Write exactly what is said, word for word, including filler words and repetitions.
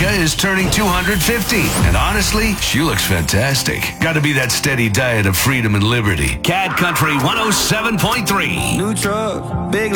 America is turning two hundred fifty. And honestly, she looks fantastic. Got to be that steady diet of freedom and liberty. Cat Country one oh seven point three. New truck, big